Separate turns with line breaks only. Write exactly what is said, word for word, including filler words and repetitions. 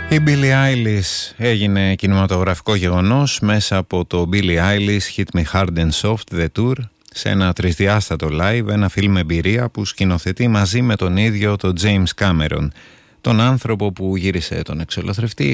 Η Billie Eilish έγινε κινηματογραφικό γεγονός μέσα από το Billie Eilish Hit Me Hard and Soft The Tour, σε ένα τρισδιάστατο live, ένα φιλμ εμπειρία που σκηνοθετεί μαζί με τον ίδιο τον James Cameron, τον άνθρωπο που γύρισε τον εξολοθρευτή